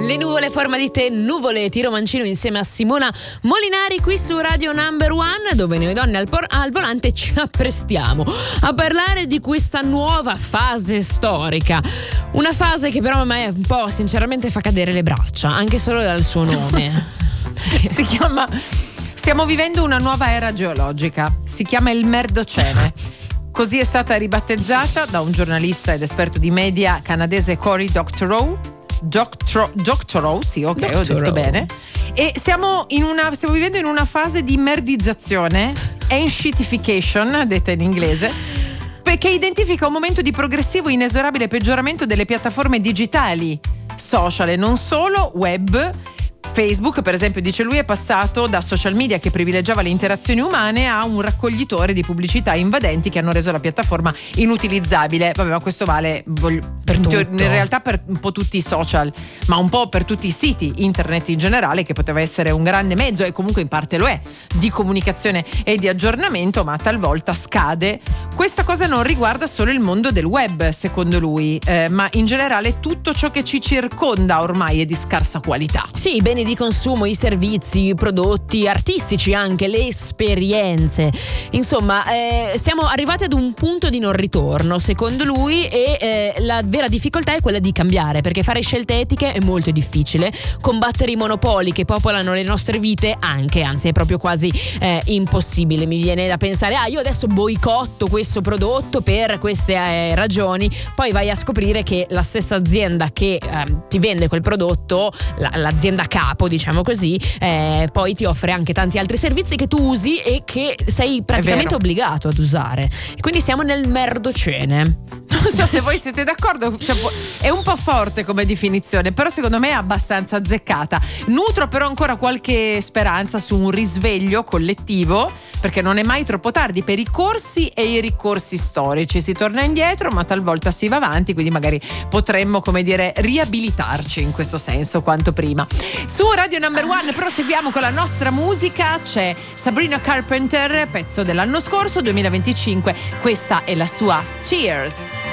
Le nuvole, forma di te, nuvole, Tiro Mancino insieme a Simona Molinari qui su Radio Number One, dove noi donne al volante ci apprestiamo a parlare di questa nuova fase storica. Una fase che però a me un po' sinceramente fa cadere le braccia, anche solo dal suo nome. Stiamo vivendo una nuova era geologica, si chiama il Merdocene. Così è stata ribattezzata da un giornalista ed esperto di media canadese, Cory Doctorow, sì, ok, ho detto bene. E stiamo vivendo in una fase di merdizzazione, ancientification, detta in inglese, che identifica un momento di progressivo inesorabile peggioramento delle piattaforme digitali, social e non solo, web. Facebook, per esempio, dice lui, è passato da social media che privilegiava le interazioni umane a un raccoglitore di pubblicità invadenti che hanno reso la piattaforma inutilizzabile. Vabbè, ma questo vale per tutto. In realtà per un po' tutti i social, ma un po' per tutti i siti internet in generale, che poteva essere un grande mezzo, e comunque in parte lo è, di comunicazione e di aggiornamento, ma talvolta scade. Questa cosa non riguarda solo il mondo del web, secondo lui, ma in generale tutto ciò che ci circonda ormai è di scarsa qualità. Sì, i beni di consumo, i servizi, i prodotti artistici, anche le esperienze. Insomma, siamo arrivati ad un punto di non ritorno, secondo lui, e la vera difficoltà è quella di cambiare, perché fare scelte etiche è molto difficile. Combattere i monopoli che popolano le nostre vite anzi è proprio quasi impossibile. Mi viene da pensare, io adesso boicotto questo prodotto per queste ragioni, poi vai a scoprire che la stessa azienda che ti vende quel prodotto, l'azienda capo, diciamo così, poi ti offre anche tanti altri servizi che tu usi e che sei praticamente obbligato ad usare. E quindi siamo nel Merdocene. Non so se voi siete d'accordo, cioè, è un po' forte come definizione, però secondo me è abbastanza azzeccata. Nutro però ancora qualche speranza su un risveglio collettivo, perché non è mai troppo tardi per i corsi e i ricorsi storici. Si torna indietro, ma talvolta si va avanti, quindi magari potremmo, come dire, riabilitarci in questo senso quanto prima. Su Radio Number One proseguiamo con la nostra musica. C'è Sabrina Carpenter, pezzo dell'anno scorso, 2025. Questa è la sua Cheers.